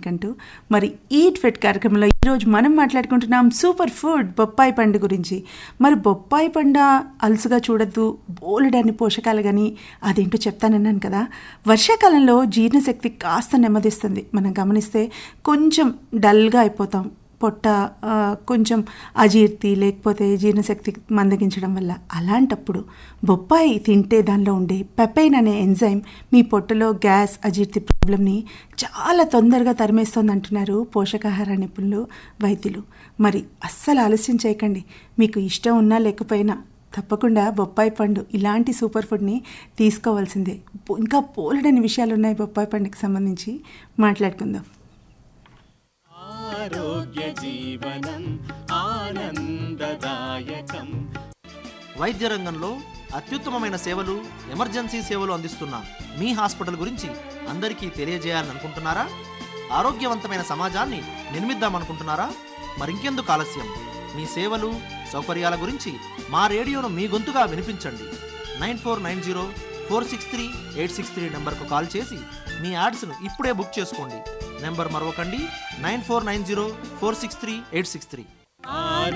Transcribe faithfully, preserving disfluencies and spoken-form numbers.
అంటూ మరి eat fit కార్యక్రమంలో ఈరోజు మనం మాట్లాడుకుంటున్నాం సూపర్ ఫుడ్ బొప్పాయి పండు గురించి. మరి బొప్పాయి పండు అలుసుగా చూడద్దు, బోలెడన్ని పోషకాలు కానీ అదేంటో చెప్తానన్నాను కదా. వర్షాకాలంలో జీర్ణశక్తి కాస్త నెమ్మదిస్తుంది. మనం గమనిస్తే కొంచెం డల్గా అయిపోతాం, పొట్ట కొంచెం అజీర్తి లేకపోతే జీర్ణశక్తి మందగించడం వల్ల. అలాంటప్పుడు బొప్పాయి తింటే దానిలో ఉండే పెపైన్ అనే ఎంజైమ్ మీ పొట్టలో గ్యాస్ అజీర్తి ప్రాబ్లంని చాలా తొందరగా తరిమేస్తుంది అంటున్నారు పోషకాహార నిపుణులు, వైద్యులు. మరి అస్సలు ఆలస్యం చేయకండి. మీకు ఇష్టం ఉన్నా లేకపోయినా తప్పకుండా బొప్పాయి పండు ఇలాంటి సూపర్ ఫుడ్ని తీసుకోవాల్సిందే. ఇంకా పోలడని విషయాలు ఉన్నాయి బొప్పాయి పండుకి సంబంధించి, మాట్లాడుకుందాం. ఆరోగ్య జీవనం ఆనందదాయకం. వైద్య రంగంలో అత్యుత్తమమైన సేవలు, ఎమర్జెన్సీ సేవలు అందిస్తున్న మీ హాస్పిటల్ గురించి అందరికీ తెలియజేయాలని అనుకుంటున్నారా? ఆరోగ్యవంతమైన సమాజాన్ని నిర్మిద్దామనుకుంటున్నారా? మరింకెందుకు ఆలస్యం? మీ సేవలు, సౌకర్యాల గురించి మా రేడియోను మీ గొంతుగా వినిపించండి. Nine four nine zero four six three eight six three నెంబర్కు కాల్ చేసి మీ యాడ్స్ను ఇప్పుడే బుక్ చేసుకోండి. Number మరొకండి, nine four nine zero four six three eight six three.